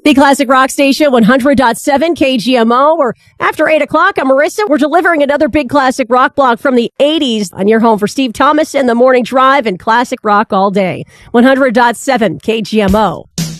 The Classic Rock Station, 100.7 KGMO. Or after 8 o'clock, I'm Marissa. We're delivering another big classic rock block from the 80s on your home for Steve Thomas and the Morning Drive and classic rock all day. 100.7 KGMO.